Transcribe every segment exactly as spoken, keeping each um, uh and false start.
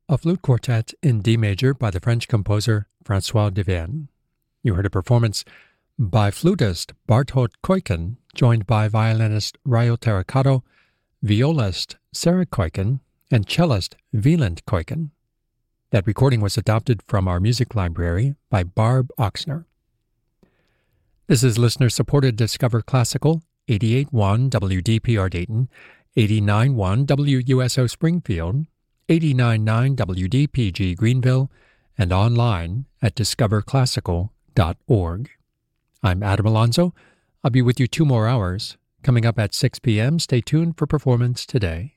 A flute quartet in D major by the French composer François Devienne. You heard a performance by flutist Barthold Kuiken, joined by violinist Rayo Terracato, violist Sarah Kuiken, and cellist Wieland Kuiken. That recording was adopted from our music library by Barb Oxner. This is listener-supported Discover Classical, eighty-eight point one W D P R Dayton, eighty-nine point one W U S O Springfield, eighty-nine point nine W D P G Greenville, and online at discover classical dot org. I'm Adam Alonso. I'll be with you two more hours. Coming up at six p.m., stay tuned for Performance Today.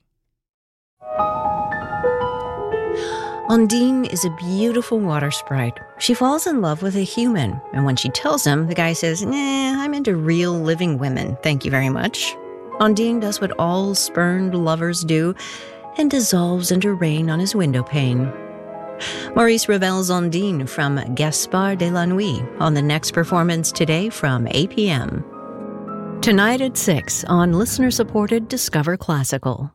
Undine is a beautiful water sprite. She falls in love with a human, and when she tells him, the guy says, nah, I'm into real living women, thank you very much. Undine does what all spurned lovers do and dissolves into rain on his window pane. Maurice Ravel's Undine from Gaspard de la Nuit on the next Performance Today from eight p.m. Tonight at six on listener-supported Discover Classical.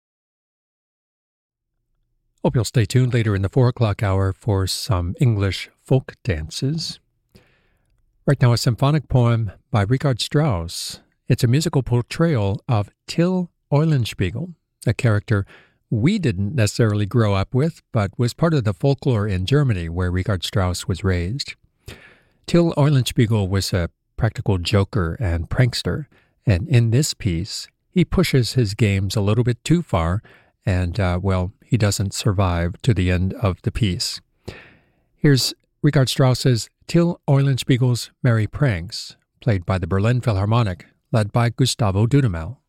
Hope you'll stay tuned later in the four o'clock hour for some English folk dances. Right now, a symphonic poem by Richard Strauss. It's a musical portrayal of Till Eulenspiegel, a character we didn't necessarily grow up with, but was part of the folklore in Germany where Richard Strauss was raised. Till Eulenspiegel was a practical joker and prankster, and in this piece, he pushes his games a little bit too far, and, uh, well, he doesn't survive to the end of the piece. Here's Richard Strauss's Till Eulenspiegel's Merry Pranks, played by the Berlin Philharmonic, led by Gustavo Dudamel.